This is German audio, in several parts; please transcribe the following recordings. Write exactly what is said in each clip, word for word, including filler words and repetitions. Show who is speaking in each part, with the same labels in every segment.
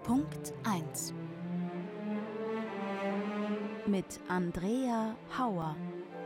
Speaker 1: Punkt eins mit Andrea Hauer.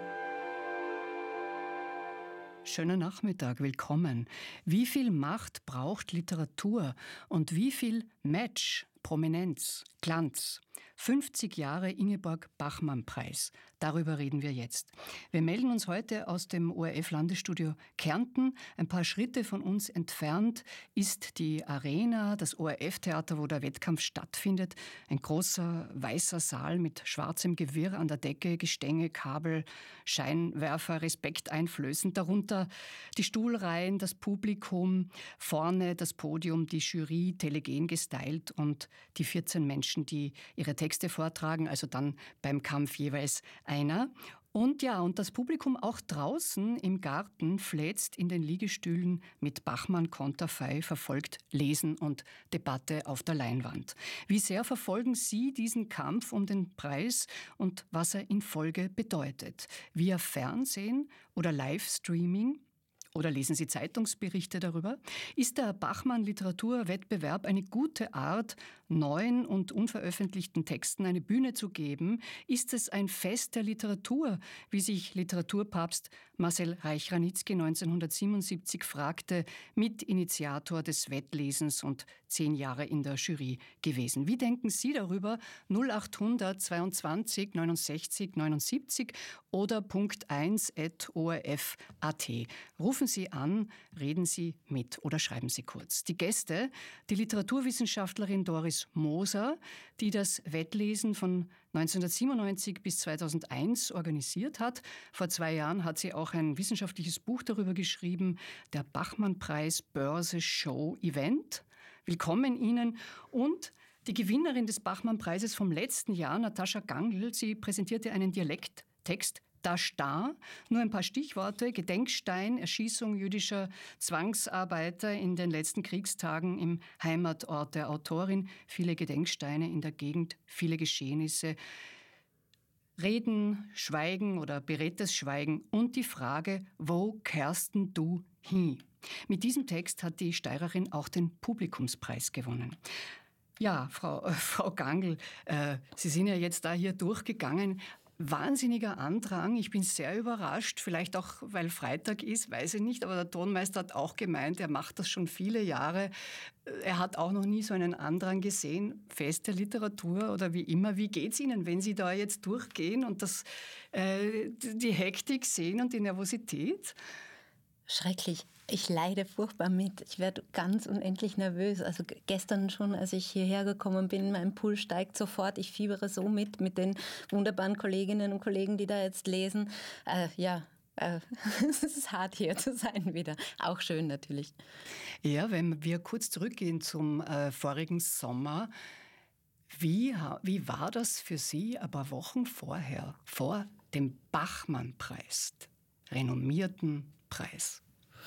Speaker 2: Schönen Nachmittag, willkommen. Wie viel Macht braucht Literatur und wie viel Match, Prominenz, Glanz? fünfzig Jahre Ingeborg-Bachmann-Preis. Darüber reden wir jetzt. Wir melden uns heute aus dem O R F-Landesstudio Kärnten. Ein paar Schritte von uns entfernt ist die Arena, das O R F-Theater, wo der Wettkampf stattfindet. Ein großer, weißer Saal mit schwarzem Gewirr an der Decke, Gestänge, Kabel, Scheinwerfer, respekteinflößend. Darunter die Stuhlreihen, das Publikum, vorne das Podium, die Jury, telegen gestylt und die vierzehn Menschen, die ihre Texte vortragen, also dann beim Kampf jeweils einer. Und ja, und das Publikum auch draußen im Garten fläzt in den Liegestühlen mit Bachmann-Konterfei, verfolgt Lesen und Debatte auf der Leinwand. Wie sehr verfolgen Sie diesen Kampf um den Preis und was er in Folge bedeutet? Via Fernsehen oder Livestreaming? Oder lesen Sie Zeitungsberichte darüber? Ist der Bachmann-Literaturwettbewerb eine gute Art, neuen und unveröffentlichten Texten eine Bühne zu geben? Ist es ein Fest der Literatur, wie sich Literaturpapst Marcel Reich-Ranitzky neunzehnhundertsiebenundsiebzig fragte, Mitinitiator des Wettlesens und zehn Jahre in der Jury gewesen? Wie denken Sie darüber? null achthundert zweiundzwanzig neunundsechzig neunundsiebzig oder Punkt eins at o r f punkt a t. Rufen Sie an, reden Sie mit oder schreiben Sie kurz. Die Gäste, die Literaturwissenschaftlerin Doris Moser, die das Wettlesen von neunzehnhundertsiebenundneunzig bis zweitausendeins organisiert hat. Vor zwei Jahren hat sie auch ein wissenschaftliches Buch darüber geschrieben, der Bachmann-Preis Börse Show Event. Willkommen Ihnen. Und die Gewinnerin des Bachmann-Preises vom letzten Jahr, Natascha Gangl, sie präsentierte einen Dialekttext, Da Star, nur ein paar Stichworte: Gedenkstein, Erschießung jüdischer Zwangsarbeiter in den letzten Kriegstagen im Heimatort der Autorin, viele Gedenksteine in der Gegend, viele Geschehnisse, Reden, Schweigen oder beredtes Schweigen und die Frage, wo kehrsten du hin? Mit diesem Text hat die Steirerin auch den Publikumspreis gewonnen. Ja, Frau, äh, Frau Gangl, äh, Sie sind ja jetzt da hier durchgegangen. Wahnsinniger Andrang. Ich bin sehr überrascht, vielleicht auch, weil Freitag ist, weiß ich nicht, aber der Tonmeister hat auch gemeint, er macht das schon viele Jahre. Er hat auch noch nie so einen Andrang gesehen. Fest der Literatur oder wie immer. Wie geht's Ihnen, wenn Sie da jetzt durchgehen und das, äh, die Hektik sehen und die Nervosität?
Speaker 3: Schrecklich. Ich leide furchtbar mit. Ich werde ganz unendlich nervös. Also gestern schon, als ich hierher gekommen bin, mein Puls steigt sofort. Ich fiebere so mit, mit den wunderbaren Kolleginnen und Kollegen, die da jetzt lesen. Äh, ja, äh, es ist hart hier zu sein wieder. Auch schön natürlich.
Speaker 2: Ja, wenn wir kurz zurückgehen zum äh, vorigen Sommer. Wie, wie war das für Sie ein paar Wochen vorher, vor dem Bachmann-Preis, renommierten Preis?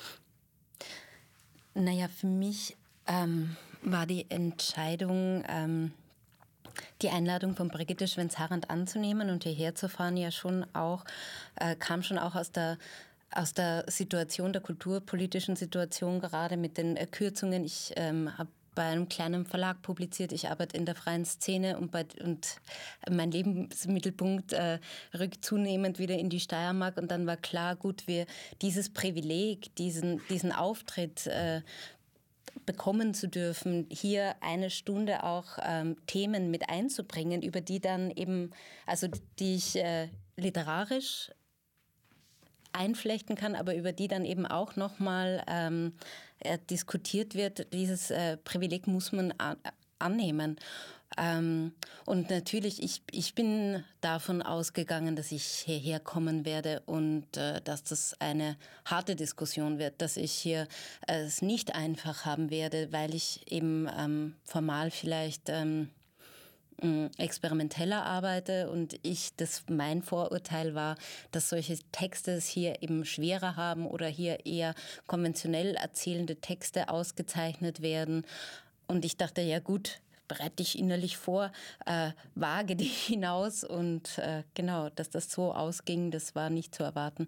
Speaker 3: Naja, für mich ähm, war die Entscheidung, ähm, die Einladung von Brigitte Schwenz-Harand anzunehmen und hierher zu fahren, ja schon auch, äh, kam schon auch aus der aus der Situation, der kulturpolitischen Situation, gerade mit den äh, Kürzungen. Ich ähm, habe bei einem kleinen Verlag publiziert. Ich arbeite in der freien Szene und, bei, und mein Lebensmittelpunkt äh, rückt zunehmend wieder in die Steiermark. Und dann war klar, gut, wir dieses Privileg, diesen, diesen Auftritt äh, bekommen zu dürfen, hier eine Stunde auch ähm, Themen mit einzubringen, über die dann eben, also die ich äh, literarisch einflechten kann, aber über die dann eben auch nochmal ähm, äh, diskutiert wird. Dieses äh, Privileg muss man a- annehmen. Ähm, und natürlich, ich, ich bin davon ausgegangen, dass ich hierher kommen werde und äh, dass das eine harte Diskussion wird, dass ich hier äh, es nicht einfach haben werde, weil ich eben ähm, formal vielleicht ähm, experimenteller arbeite und ich, das mein Vorurteil war, dass solche Texte es hier eben schwerer haben oder hier eher konventionell erzählende Texte ausgezeichnet werden. Und ich dachte, ja gut, bereite dich innerlich vor, äh, wage dich hinaus und äh, genau, dass das so ausging, das war nicht zu erwarten.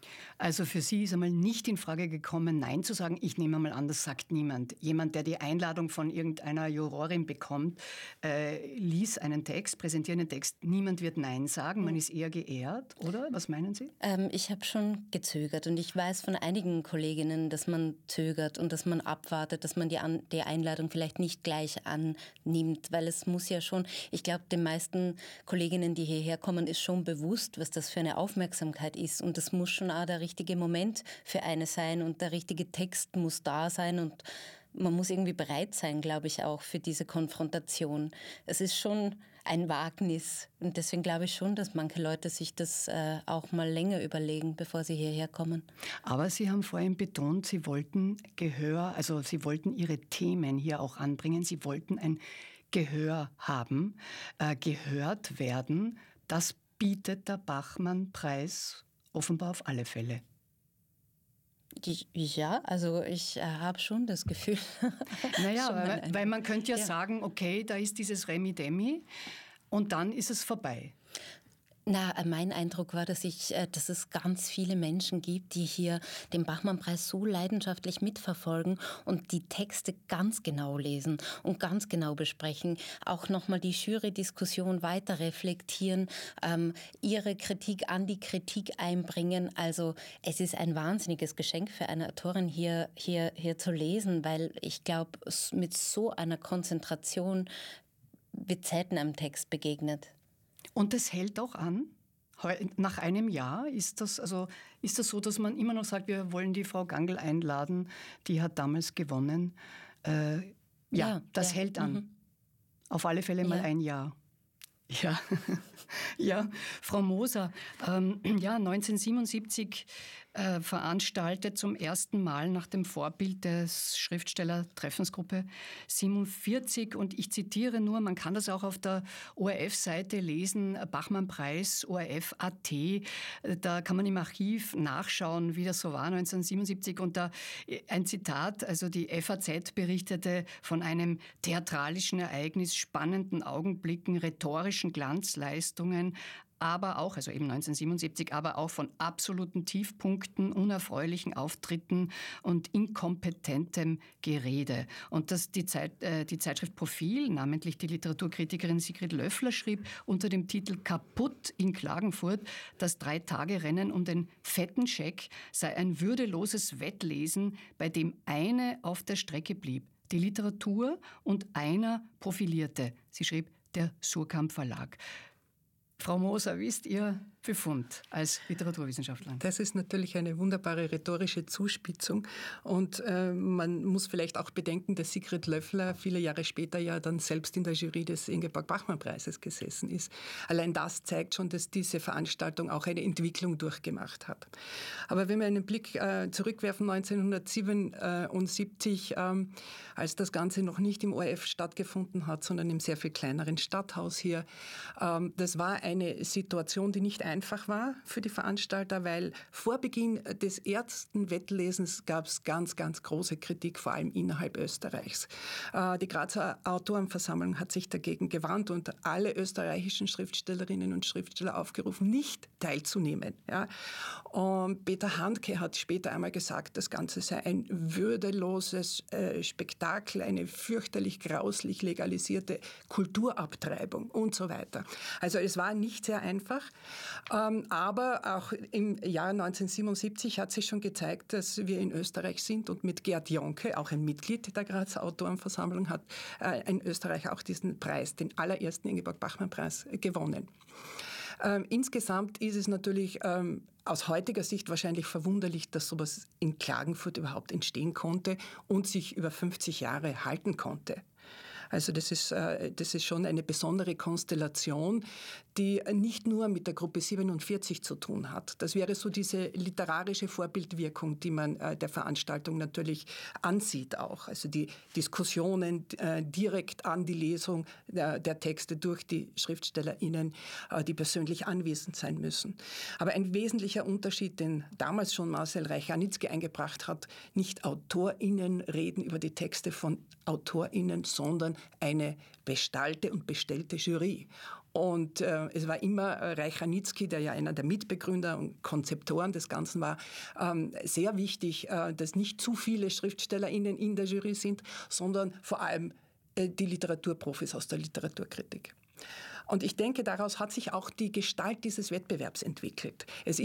Speaker 2: Also für Sie ist einmal nicht in Frage gekommen, Nein zu sagen. Ich nehme mal an, das sagt niemand. Jemand, der die Einladung von irgendeiner Jurorin bekommt, äh, liest einen Text, präsentiert einen Text. Niemand wird Nein sagen. Man ist eher geehrt, oder? Was meinen Sie?
Speaker 3: Ähm, ich habe schon gezögert und ich weiß von einigen Kolleginnen, dass man zögert und dass man abwartet, dass man die, An- die Einladung vielleicht nicht gleich annimmt, weil es muss ja schon, ich glaube, den meisten Kolleginnen, die hierher kommen, ist schon bewusst, was das für eine Aufmerksamkeit ist und das muss schon auch der richtige Moment für eine sein und der richtige Text muss da sein und man muss irgendwie bereit sein, glaube ich, auch für diese Konfrontation. Es ist schon ein Wagnis und deswegen glaube ich schon, dass manche Leute sich das äh, auch mal länger überlegen, bevor sie hierher kommen.
Speaker 2: Aber Sie haben vorhin betont, Sie wollten Gehör, also Sie wollten Ihre Themen hier auch anbringen. Sie wollten ein Gehör haben, äh, gehört werden. Das bietet der Bachmann-Preis offenbar auf alle Fälle.
Speaker 3: Ja, also ich äh, habe schon das Gefühl.
Speaker 2: Naja,
Speaker 3: Schon
Speaker 2: weil,
Speaker 3: ein-
Speaker 2: weil man könnte ja,
Speaker 3: Ja.
Speaker 2: sagen, okay, da ist dieses Remi-Demi und dann ist es vorbei.
Speaker 3: Na, äh, mein Eindruck war, dass, ich, äh, dass es ganz viele Menschen gibt, die hier den Bachmann-Preis so leidenschaftlich mitverfolgen und die Texte ganz genau lesen und ganz genau besprechen, auch nochmal die Jury-Diskussion weiter reflektieren, ähm, ihre Kritik an die Kritik einbringen. Also es ist ein wahnsinniges Geschenk für eine Autorin, hier, hier, hier zu lesen, weil ich glaube, mit so einer Konzentration wird selten einem Text begegnet.
Speaker 2: Und das hält auch an. Heu- Nach einem Jahr ist das, also ist das so, dass man immer noch sagt, wir wollen die Frau Gangl einladen, die hat damals gewonnen. Äh, ja,
Speaker 3: Ja,
Speaker 2: das
Speaker 3: ja,
Speaker 2: hält an.
Speaker 3: mhm.
Speaker 2: Auf alle Fälle mal
Speaker 3: Ja.
Speaker 2: ein Jahr. Ja, ja, Frau Moser, ähm, ja, neunzehnhundertsiebenundsiebzig äh, veranstaltet zum ersten Mal nach dem Vorbild des Schriftsteller-Treffensgruppe siebenundvierzig und ich zitiere nur, man kann das auch auf der O R F-Seite lesen, Bachmann-Preis, O R F Punkt A T, da kann man im Archiv nachschauen, wie das so war neunzehnhundertsiebenundsiebzig und da ein Zitat, also die F A Z berichtete von einem theatralischen Ereignis, spannenden Augenblicken, rhetorischen Glanzleistungen, aber auch, also eben neunzehnhundertsiebenundsiebzig, aber auch von absoluten Tiefpunkten, unerfreulichen Auftritten und inkompetentem Gerede. Und das die, Zeit, äh, die Zeitschrift Profil, namentlich die Literaturkritikerin Sigrid Löffler, schrieb unter dem Titel Kaputt in Klagenfurt, das Drei-Tage-Rennen um den fetten Scheck sei ein würdeloses Wettlesen, bei dem eine auf der Strecke blieb, die Literatur, und einer profilierte. Sie schrieb, der Surkamp Verlag. Frau Moser, wie ist Ihr Befund als Literaturwissenschaftlerin?
Speaker 4: Das ist natürlich eine wunderbare rhetorische Zuspitzung und äh, man muss vielleicht auch bedenken, dass Sigrid Löffler viele Jahre später ja dann selbst in der Jury des Ingeborg-Bachmann-Preises gesessen ist. Allein das zeigt schon, dass diese Veranstaltung auch eine Entwicklung durchgemacht hat. Aber wenn wir einen Blick äh, zurückwerfen, neunzehnhundertsiebenundsiebzig, ähm, als das Ganze noch nicht im O R F stattgefunden hat, sondern im sehr viel kleineren Stadthaus hier, ähm, das war eine Situation, die nicht einfach war für die Veranstalter, weil vor Beginn des ersten Wettlesens gab es ganz, ganz große Kritik, vor allem innerhalb Österreichs. Äh, die Grazer Autorenversammlung hat sich dagegen gewarnt und alle österreichischen Schriftstellerinnen und Schriftsteller aufgerufen, nicht teilzunehmen. Ja. Und Peter Handke hat später einmal gesagt, das Ganze sei ein würdeloses äh, Spektakel, eine fürchterlich grauslich legalisierte Kulturabtreibung und so weiter. Also es war nicht sehr einfach, ähm, aber auch im Jahr neunzehnhundertsiebenundsiebzig hat sich schon gezeigt, dass wir in Österreich sind und mit Gerd Jonke, auch ein Mitglied der Grazer Autorenversammlung, hat äh, ein Österreicher auch diesen Preis, den allerersten Ingeborg-Bachmann-Preis, gewonnen. Ähm, insgesamt ist es natürlich ähm, aus heutiger Sicht wahrscheinlich verwunderlich, dass sowas in Klagenfurt überhaupt entstehen konnte und sich über fünfzig Jahre halten konnte. Also das ist, äh, das ist schon eine besondere Konstellation, die nicht nur mit der Gruppe siebenundvierzig zu tun hat. Das wäre so diese literarische Vorbildwirkung, die man äh, der Veranstaltung natürlich ansieht auch. Also die Diskussionen äh, direkt an die Lesung der, der Texte durch die SchriftstellerInnen, äh, die persönlich anwesend sein müssen. Aber ein wesentlicher Unterschied, den damals schon Marcel Reich-Ranitzky eingebracht hat, nicht AutorInnen reden über die Texte von AutorInnen, sondern eine bestallte und bestellte Jury. Und äh, es war immer äh, Reich Ranitzky, der ja einer der Mitbegründer und Konzeptoren des Ganzen war, ähm, sehr wichtig, äh, dass nicht zu viele SchriftstellerInnen in der Jury sind, sondern vor allem äh, die Literaturprofis aus der Literaturkritik. Und ich denke, daraus hat sich auch die Gestalt dieses Wettbewerbs entwickelt. Es